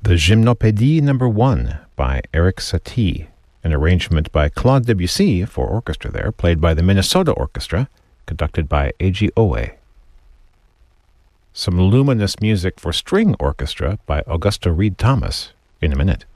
The Gymnopédie No. 1 by Erik Satie, an arrangement by Claude Debussy for orchestra there, played by the Minnesota Orchestra, conducted by Eiji Oe. Some luminous music for string orchestra by Augusta Reed Thomas in a minute.